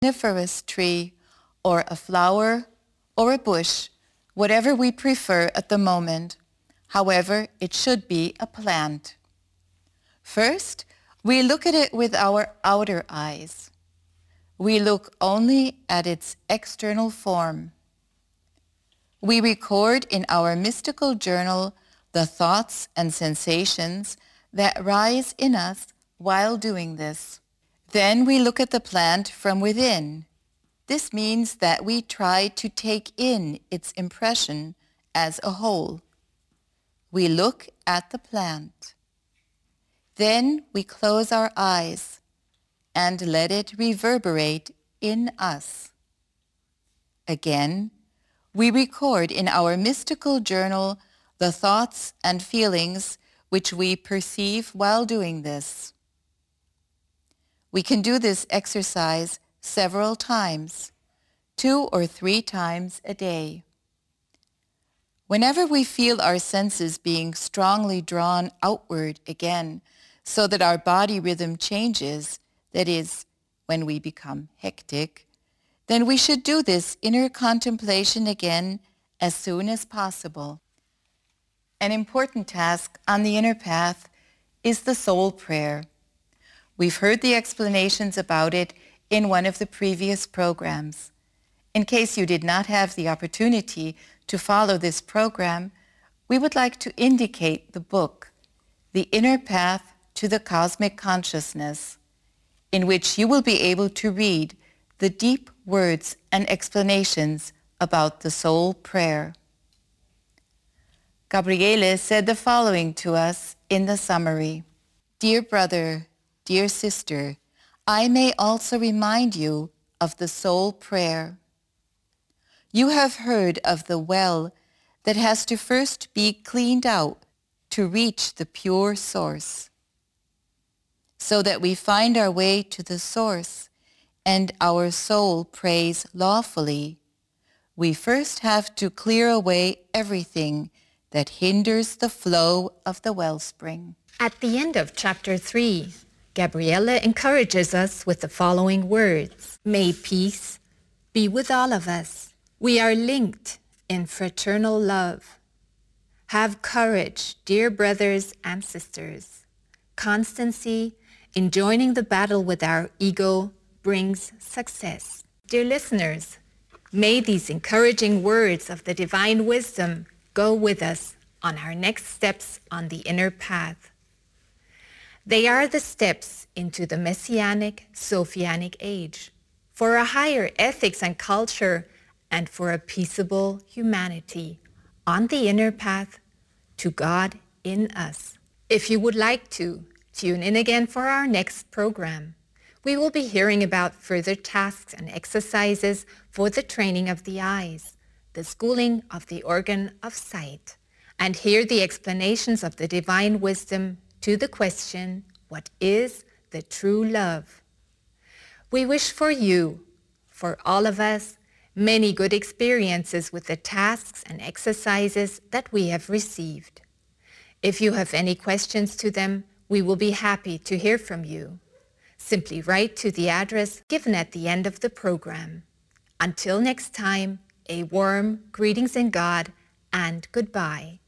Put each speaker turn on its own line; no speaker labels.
coniferous tree, or a flower, or a bush, whatever we prefer at the moment. However, it should be a plant. First, we look at it with our outer eyes. We look only at its external form. We record in our mystical journal the thoughts and sensations that rise in us while doing this. Then we look at the plant from within. This means that we try to take in its impression as a whole. We look at the plant. Then we close our eyes and let it reverberate in us. Again, we record in our mystical journal the thoughts and feelings which we perceive while doing this. We can do this exercise several times, 2 or 3 times a day. Whenever we feel our senses being strongly drawn outward again, so that our body rhythm changes, that is, when we become hectic, then we should do this inner contemplation again as soon as possible. An important task on the inner path is the soul prayer. We've heard the explanations about it in one of the previous programs. In case you did not have the opportunity to follow this program, we would like to indicate the book, The Inner Path to the Cosmic Consciousness, in which you will be able to read the deep words and explanations about the soul prayer. Gabriele said the following to us in the summary. Dear brother, dear sister, I may also remind you of the soul prayer. You have heard of the well that has to first be cleaned out to reach the pure source. So that we find our way to the source and our soul prays lawfully, we first have to clear away everything that hinders the flow of the wellspring.
At the end of chapter 3, Gabriele encourages us with the following words. May peace be with all of us. We are linked in fraternal love. Have courage, dear brothers and sisters. Constancy in joining the battle with our ego brings success. Dear listeners, may these encouraging words of the divine wisdom go with us on our next steps on the inner path. They are the steps into the Messianic Sophianic age, for a higher ethics and culture, and for a peaceable humanity on the inner path to God in us. If you would like to, tune in again for our next program. We will be hearing about further tasks and exercises for the training of the eyes, the schooling of the organ of sight, and hear the explanations of the divine wisdom to the question, what is the true love? We wish for you, for all of us, many good experiences with the tasks and exercises that we have received. If you have any questions to them, we will be happy to hear from you. Simply write to the address given at the end of the program. Until next time, a warm greetings in God and goodbye.